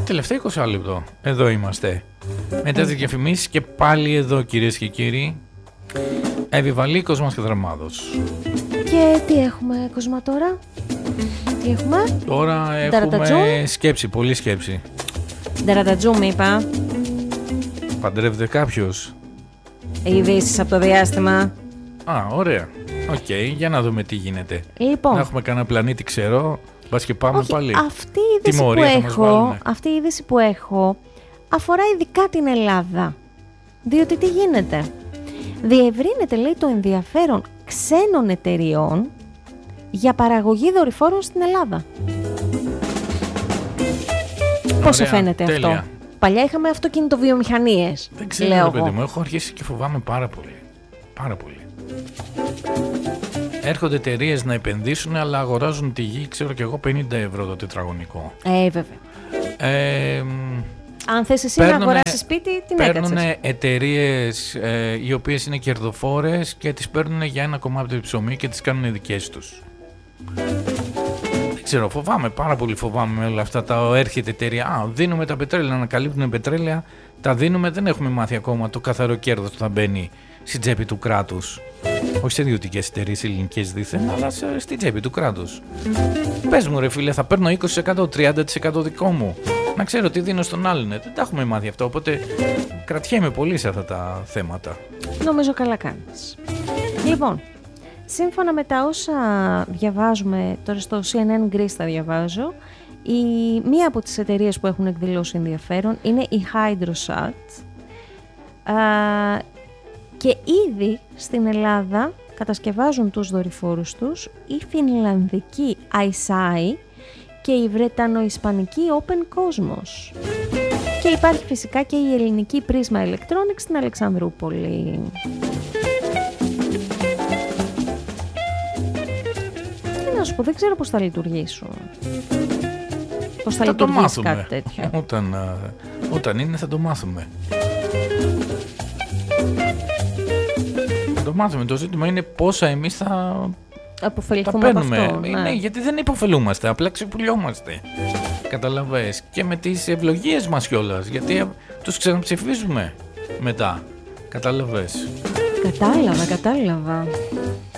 Τελευταίο 20 λεπτό. Εδώ είμαστε. Μετά τις διαφημίσεις και πάλι εδώ, κυρίες και κύριοι. Ευηβαλίκος μας και Δραμάδος. Και τι έχουμε, Κοσμά, τώρα? Τι έχουμε? Τώρα έχουμε σκέψη, πολλή σκέψη. Νταρατατζούμ είπα. Παντρεύεται κάποιος? Ειδήσεις από το διάστημα. Α, ωραία. Οκ, για να δούμε τι γίνεται. Λοιπόν. Να έχουμε κανένα πλανήτη ξερό. Μπας και πάμε. Όχι, πάλι. Αυτή η είδηση που έχω αφορά ειδικά την Ελλάδα. Διότι τι γίνεται? Διευρύνεται, λέει, το ενδιαφέρον ξένων εταιριών για παραγωγή δορυφόρων στην Ελλάδα. Πώς σε φαίνεται αυτό? Παλιά είχαμε αυτοκινητοβιομηχανίες. Δεν ξέρω, παιδί μου, έχω αρχίσει και φοβάμαι πάρα πολύ. Πάρα πολύ. Έρχονται εταιρείες να επενδύσουν, αλλά αγοράζουν τη γη, ξέρω και εγώ, 50 ευρώ το τετραγωνικό. Βέβαια. Αν θες εσύ να αγοράσεις σπίτι, την έκατσες. Παίρνουν εταιρείες οι οποίες είναι κερδοφόρες και τις παίρνουν για ένα κομμάτι ψωμί και τις κάνουν δικές τους. Δεν ξέρω, φοβάμαι, πάρα πολύ φοβάμαι με όλα αυτά τα έρχεται εταιρεία. Δίνουμε τα πετρέλαια, ανακαλύπτουν πετρέλαια, τα δίνουμε, δεν έχουμε μάθει ακόμα το καθαρό κέρδος που θα μπαίνει στην τσέπη του κράτους. Όχι σε ιδιωτικές εταιρείες ελληνικές δήθεν, αλλά στην τσέπη του κράτους. Πες μου, ρε φίλε, θα παίρνω 20%, 30% δικό μου. Να ξέρω τι δίνω στον άλλον. Δεν τα έχουμε μάθει αυτό, οπότε κρατιέμαι πολύ σε αυτά τα θέματα. Νομίζω καλά κάνεις. Λοιπόν, σύμφωνα με τα όσα διαβάζουμε, τώρα στο CNN Greece τα διαβάζω, μία από τις εταιρείες που έχουν εκδηλώσει ενδιαφέρον είναι η Hydrosat. Και ήδη στην Ελλάδα κατασκευάζουν τους δορυφόρους τους η φινλανδική ICEYE και η βρετανο-ισπανική Open Cosmos. Και υπάρχει φυσικά και η ελληνική Prisma Electronics στην Αλεξανδρούπολη. Τι να σου πω, δεν ξέρω πώς θα λειτουργήσουν. Πώς θα λειτουργήσει κάτι τέτοιο. Όταν είναι θα το μάθουμε. Το μάθουμε. Το ζήτημα είναι πόσα εμείς θα αποφεληθούμε από αυτό. Ναι, γιατί δεν υποφελούμαστε, απλά ξεπουλιόμαστε. Καταλαβες. Και με τις ευλογίες μας κιόλας, γιατί τους ξαναψηφίζουμε μετά. Καταλαβες. Κατάλαβα.